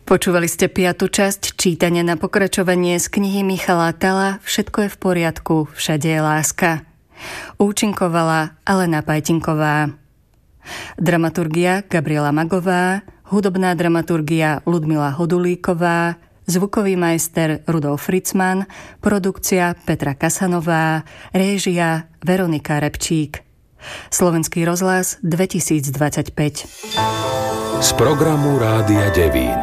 Počúvali ste 5. časť čítania na pokračovanie z knihy Michala Thala Všetko je v poriadku, všade je láska. Účinkovala Alena Pajtinková. Dramaturgia Gabriela Magová, hudobná dramaturgia Ludmila Hodulíková, zvukový majster Rudolf Fritzman, produkcia Petra Kasanová, réžia Veronika Repčík. Slovenský rozhlas 2025. Z programu Rádia Devín.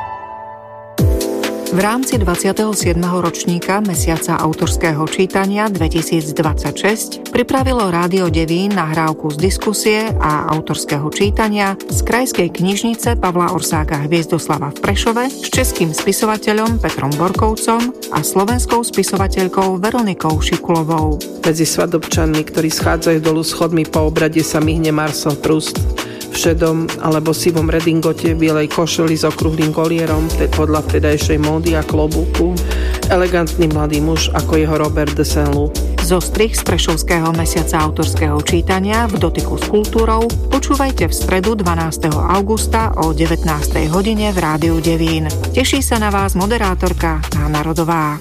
V rámci 27. ročníka Mesiaca autorského čítania 2026 pripravilo Rádio Devín nahrávku z diskusie a autorského čítania z Krajskej knižnice Pavla Orsáka Hviezdoslava v Prešove s českým spisovateľom Petrom Borkovcom a slovenskou spisovateľkou Veronikou Šikulovou. Medzi svadobčanmi, ktorí schádzajú dolu schodmi po obrade, sa myhne Marcel Proust v šedom alebo sivom redingote, bielej košeli s okrúhlym kolierom podľa vtedajšej módy a klobúku. Elegantný mladý muž ako jeho Robert de Saint-Loup. Zostrih z Prešovského mesiaca autorského čítania v dotyku s kultúrou počúvajte v stredu 12. augusta o 19. hodine v Rádiu Devín. Teší sa na vás moderátorka Hána Rodová.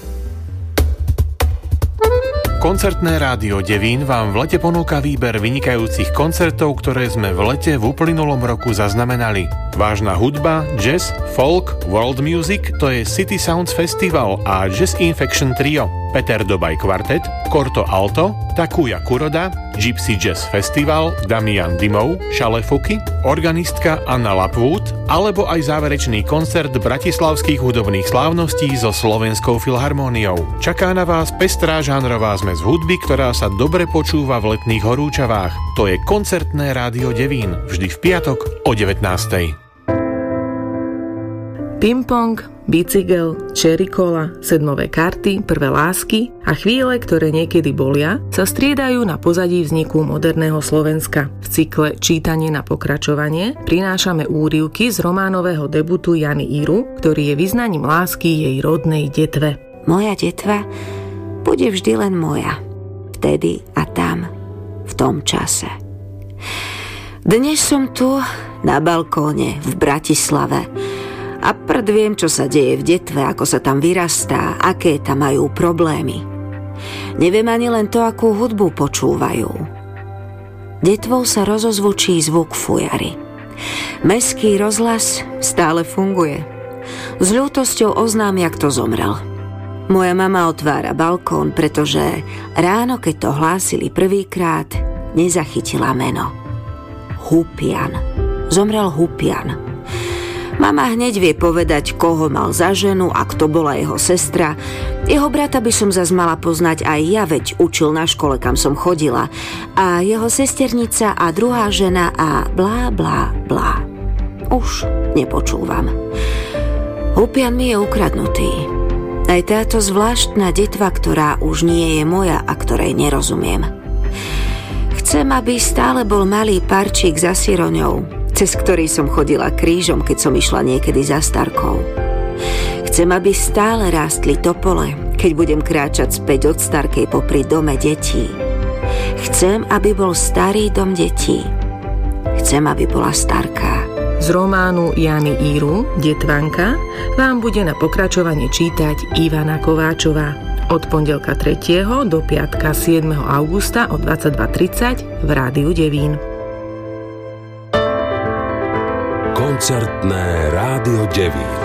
Koncertné rádio Devín vám v lete ponúka výber vynikajúcich koncertov, ktoré sme v lete v uplynulom roku zaznamenali. Vážna hudba, jazz, folk, world music, to je City Sounds Festival a Jazz Infection Trio, Peter Dobaj Quartet, Corto Alto, Takuya Kuroda, Gypsy Jazz Festival, Damian Dimov, Šalefuky, organistka Anna Lapwood, alebo aj záverečný koncert bratislavských hudobných slávností so Slovenskou filharmóniou. Čaká na vás pestrá žánrová zmes hudby, ktorá sa dobre počúva v letných horúčavách. To je koncertné rádio Devín, vždy v piatok o 19:00. Ping-pong, bicykel, cherry cola, sedmové karty, prvé lásky a chvíle, ktoré niekedy bolia, sa striedajú na pozadí vzniku moderného Slovenska. V cykle Čítanie na pokračovanie prinášame úryvky z románového debutu Jany Íru, ktorý je vyznaním lásky jej rodnej detve. Moja detva bude vždy len moja. Vtedy a tam, v tom čase. Dnes som tu, na balkóne, v Bratislave, a viem, čo sa deje v detve, ako sa tam vyrastá, aké tam majú problémy. Neviem ani len to, akú hudbu počúvajú. Detvou sa rozozvučí zvuk fujary. Mestský rozhlas stále funguje. S ľútosťou oznámia, kto zomrel. Moja mama otvára balkón, pretože ráno, keď to hlásili prvýkrát, nezachytila meno. Hupian. Zomrel Hupian. Mama hneď vie povedať, koho mal za ženu a kto bola jeho sestra. Jeho brata by som zas mala poznať aj ja, veď učil na škole, kam som chodila. A jeho sesternica a druhá žena a blá, blá, blá. Už nepočúvam. Hupian mi je ukradnutý. Aj táto zvláštna detva, ktorá už nie je moja a ktorej nerozumiem. Chcem, aby stále bol malý parčík za siroňou, cez ktorý som chodila krížom, keď som išla niekedy za starkou. Chcem, aby stále rástli topole, keď budem kráčať späť od starkej popri dome detí. Chcem, aby bol starý dom detí. Chcem, aby bola starká. Z románu Jany Íru, Detvanka, vám bude na pokračovanie čítať Ivana Kováčová. Od pondelka 3. do piatka 7. augusta o 22:30 v Rádiu Devín. Koncertné rádio Devín.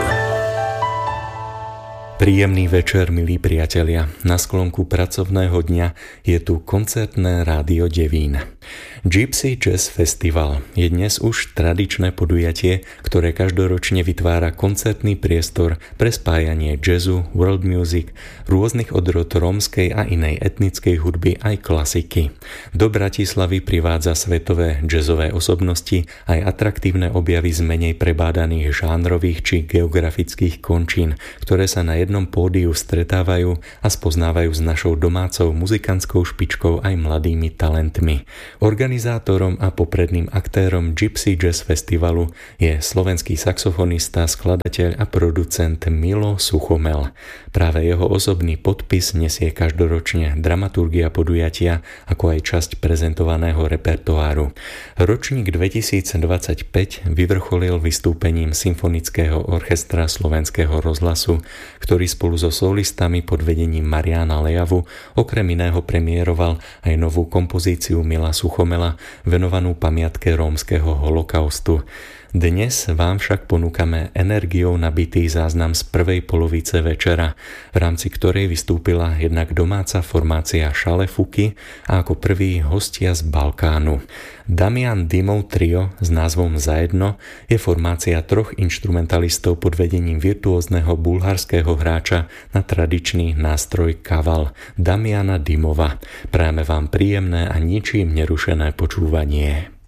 Príjemný večer, milí priatelia. Na sklonku pracovného dňa je tu koncertné rádio Devín. Gypsy Jazz Festival je dnes už tradičné podujatie, ktoré každoročne vytvára koncertný priestor pre spájanie jazzu, world music, rôznych odrod rómskej a inej etnickej hudby aj klasiky. Do Bratislavy privádza svetové jazzové osobnosti aj atraktívne objavy z menej prebádaných žánrových či geografických končín, ktoré sa na jednom pódiu stretávajú a spoznávajú s našou domácou muzikantskou špičkou aj mladými talentmi. Organizátorom a popredným aktérom Gypsy Jazz Festivalu je slovenský saxofonista, skladateľ a producent Milo Suchomel. Práve jeho osobný podpis nesie každoročne dramaturgia podujatia, ako aj časť prezentovaného repertoáru. Ročník 2025 vyvrcholil vystúpením Symfonického orchestra Slovenského rozhlasu, ktorý spolu so solistami pod vedením Mariána Lejavu okrem iného premiéroval aj novú kompozíciu Mila Suchomela venovanú pamiatke rómskeho holokaustu. Dnes vám však ponúkame energiou nabitý záznam z prvej polovice večera, v rámci ktorej vystúpila jednak domáca formácia Šalefuky a ako prvý hostia z Balkánu. Damian Dimov trio s názvom Zajedno je formácia troch inštrumentalistov pod vedením virtuózneho bulharského hráča na tradičný nástroj kaval Damiana Dimova. Prajeme vám príjemné a ničím nerušené počúvanie.